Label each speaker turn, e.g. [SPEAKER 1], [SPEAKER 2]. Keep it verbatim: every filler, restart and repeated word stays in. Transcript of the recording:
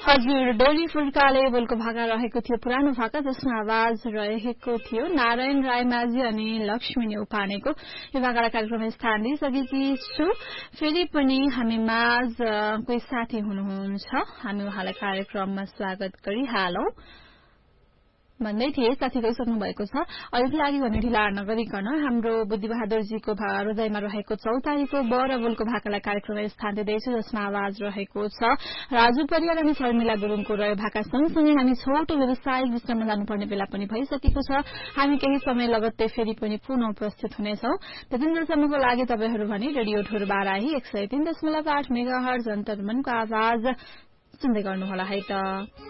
[SPEAKER 1] हजुर डोली फुर्काले बोलको भाका रहेको थियो पुरानो भाका जसमा आवाज रहेको थियो नारायण रायमाझी अनि लक्ष्मी नेउपानेको यो भाकालाई कार्यक्रममा स्थान दिइसकेकी छु। फेरि पनि हामी माझ कोही साथी हुनुहुन्छ, हामी उहाँलाई कार्यक्रममा स्वागत गरिहालौं भन्दै थिए। साथी गइसक्नु भएको छ। अहिलेको लागि भने ढिला नगरिकन हाम्रो बुद्धिबहादुरजीको हृदयमा रहेको चौतारीको ब र बोलको भाकालाई कार्यक्रममा स्थान दिँदैछु जसमा आवाज रहेको छ राजु परियार अनि शर्मिला गुरुङको रह्यो भाका सँगसँगै हामी छोटो व्यवसायिक विश्राममा जानुपर्ने बेला पनि भइसकेको छ। हामी केही समय लगत्तै फेरि पनि पुनः उपस्थित हुनेछौं। त्यतिन्जेलसम्मको लागि तपाईहरू भने रेडियो ढोर बाराही एक सय तीन दशमलव आठ मेगा हर्ज अन्तर्मनको आवाज सुन्दै गर्नुहोला है त।